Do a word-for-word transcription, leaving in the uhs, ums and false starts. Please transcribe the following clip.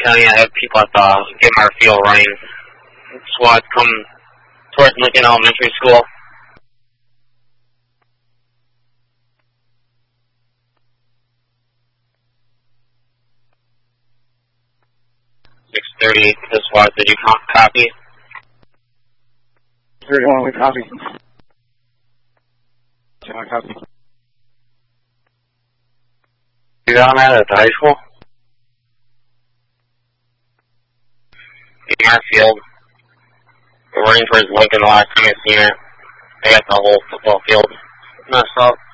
County, I have people at the Gaymar Field running squads come towards Lincoln Elementary School. six thirty, the squad, did you copy? thirty-one, we copy. I copy. You got them at at the high school? Gaymar Field. We're running towards Lincoln the last time I've seen it. They got the whole football field messed up.